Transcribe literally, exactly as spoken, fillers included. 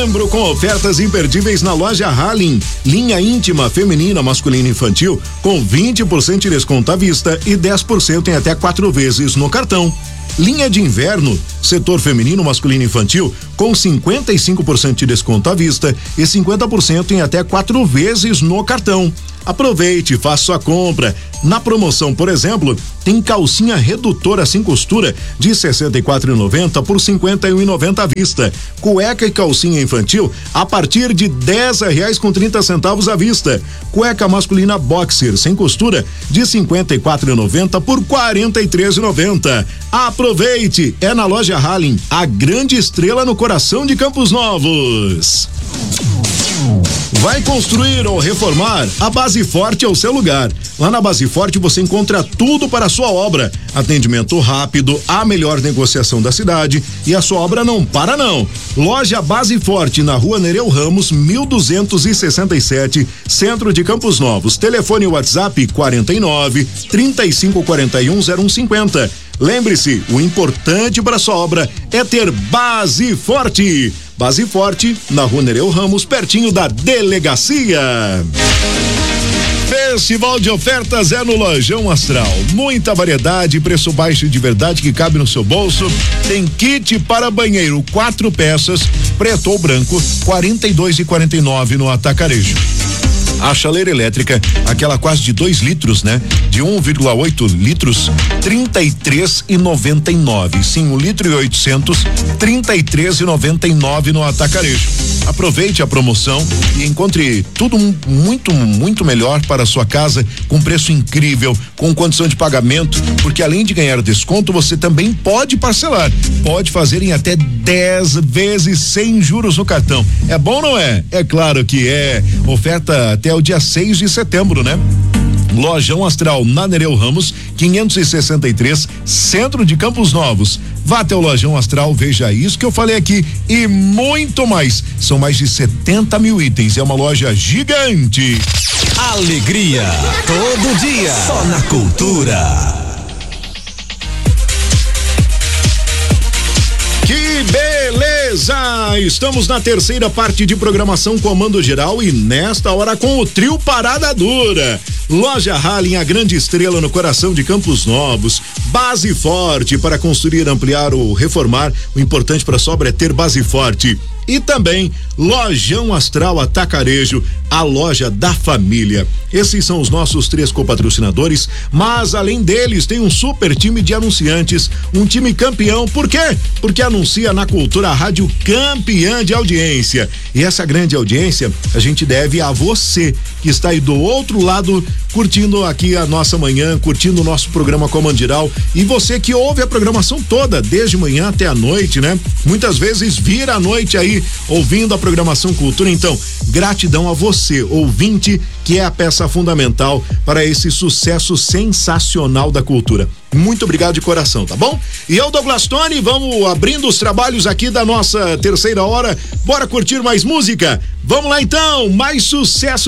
Setembro com ofertas imperdíveis na loja Hallin. Linha íntima, feminina, masculina e infantil com vinte por cento de desconto à vista e dez por cento em até quatro vezes no cartão. Linha de inverno, setor feminino, masculino e infantil com cinquenta e cinco por cento de desconto à vista e cinquenta por cento em até quatro vezes no cartão. Aproveite e faça sua compra. Na promoção, por exemplo, tem calcinha redutora sem costura de sessenta e quatro reais e noventa centavos por cinquenta e um reais e noventa centavos à vista. Cueca e calcinha infantil a partir de dez reais com trinta centavos à vista. Cueca masculina boxer sem costura de cinquenta e quatro reais e noventa centavos por quarenta e três reais e noventa centavos. Aproveite, é na loja Hallin, a grande estrela no coração de Campos Novos. Vai construir ou reformar? A Base Forte é o seu lugar. Lá na Base Forte você encontra tudo para a sua obra. Atendimento rápido, a melhor negociação da cidade e a sua obra não para não. Loja Base Forte na Rua Nereu Ramos, mil duzentos e sessenta e sete, Centro de Campos Novos. Telefone WhatsApp quarenta e nove, trinta e cinco, quarenta e um, zero um cinquenta. Lembre-se, o importante para sua obra é ter Base Forte. Base Forte, na Rua Nereu Ramos, pertinho da delegacia. Festival de ofertas é no Lojão Astral. Muita variedade, preço baixo de verdade que cabe no seu bolso. Tem kit para banheiro, quatro peças, preto ou branco, quarenta e dois e quarenta e nove no Atacarejo. A chaleira elétrica, aquela quase de dois litros, né? De um vírgula oito litros, trinta e três e noventa e nove. Sim, um litro e oitocentos, trinta e três e noventa e nove no Atacarejo. Aproveite a promoção e encontre tudo muito, muito melhor para a sua casa, com preço incrível, com condição de pagamento, porque além de ganhar desconto, você também pode parcelar. Pode fazer em até dez vezes sem juros no cartão. É bom ou não é? É claro que é. Oferta até o dia seis de setembro, né? Lojão Astral na Nereu Ramos, quinhentos e sessenta e três, Centro de Campos Novos. Vá até o Lojão Astral, veja isso que eu falei aqui e muito mais. São mais de setenta mil itens, é uma loja gigante. Alegria, todo dia, só na Cultura. Que beleza! Estamos na terceira parte de programação Comando Geral e nesta hora com o trio Parada Dura. Loja Hallin, a grande estrela no coração de Campos Novos. Base Forte, para construir, ampliar ou reformar. O importante para a sua obra é ter Base Forte. E também Lojão Astral Atacarejo, a loja da família. Esses são os nossos três copatrocinadores, mas além deles tem um super time de anunciantes, um time campeão. Por quê? Porque anuncia na Cultura, a rádio campeã de audiência. E essa grande audiência a gente deve a você que está aí do outro lado curtindo aqui a nossa manhã, curtindo o nosso programa Comando Geral, e você que ouve a programação toda, desde manhã até a noite, né? Muitas vezes vira a noite aí ouvindo a programação Cultura. Então, gratidão a você, ouvinte, que é a peça fundamental para esse sucesso sensacional da Cultura. Muito obrigado de coração, tá bom? E eu, Douglas Tony, vamos abrindo os trabalhos aqui da nossa terceira hora. Bora curtir mais música? Vamos lá então, mais sucesso